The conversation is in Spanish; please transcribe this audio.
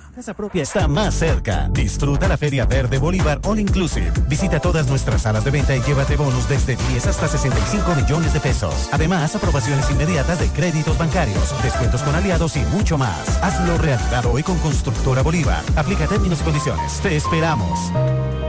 Casa propia está más cerca. Disfruta la Feria Verde Bolívar All Inclusive. Visita todas nuestras salas de venta y llévate bonos desde 10 hasta 65 millones de pesos. Además, aprobaciones inmediatas de créditos bancarios, descuentos con aliados y mucho más. Hazlo realidad hoy con Constructora Bolívar. Aplica términos y condiciones. Te esperamos.